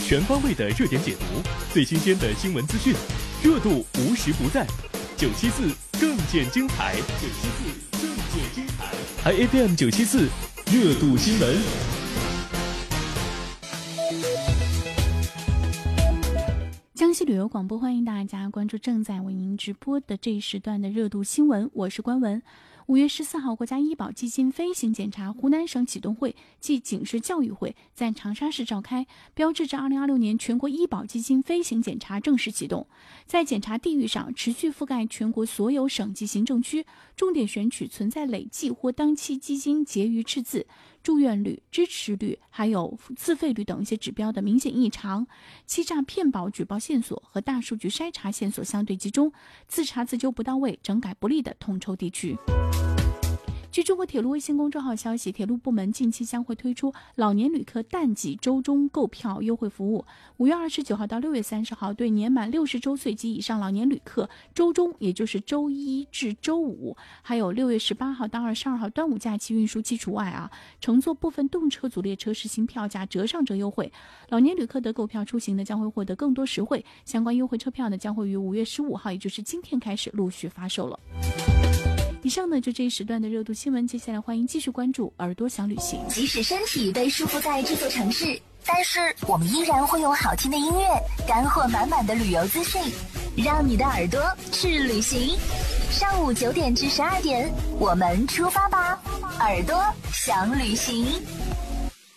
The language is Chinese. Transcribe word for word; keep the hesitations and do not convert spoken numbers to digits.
全方位的热点解读，最新鲜的新闻资讯，热度无时不在。九七四更见精彩，九七四更见精彩 ，I F M 九七四热度新闻。 江西旅游广播，欢迎大家关注正在为您直播的这一时段的热度新闻，我是关文。五月十四号，国家医保基金飞行检查湖南省启动会暨警示教育会在长沙市召开，标志着二零二六年全国医保基金飞行检查正式启动。在检查地域上，持续覆盖全国所有省级行政区，重点选取存在累计或当期基金结余赤字、住院率、支持率还有自费率等一些指标的明显异常，欺诈骗保举报线索和大数据筛查线索相对集中，自查自纠不到位、整改不力的统筹地区。据中国铁路微信公众号消息，铁路部门近期将会推出老年旅客淡季周中购票优惠服务。五月二十九号到六月三十号，对年满六十周岁及以上老年旅客，周中也就是周一至周五，还有六月十八号到二十二号端午假期运输期除外啊，乘坐部分动车组列车实行票价折上折优惠。老年旅客的购票出行呢，将会获得更多实惠。相关优惠车票呢，将会于五月十五号，也就是今天开始陆续发售了。以上呢就这一时段的热度新闻，接下来欢迎继续关注耳朵想旅行。 即使身体被束缚在这座城市，但是我们依然会用好听的音乐，干货满满的旅游资讯，让你的耳朵去旅行。上午九点至十二点，我们出发吧，耳朵想旅行。